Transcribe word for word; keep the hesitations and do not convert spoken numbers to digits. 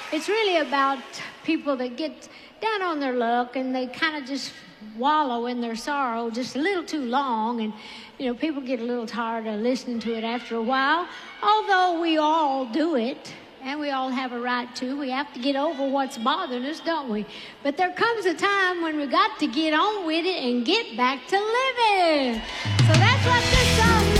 It's really about people that get down on their luck and they kind of just wallow in their sorrow just a little too long. And, you know, people get a little tired of listening to it after a while. Although we all do it, and we all have a right to. We have to get over what's bothering us, don't we? But there comes a time when we got to get on with it and get back to living. So that's what this song is.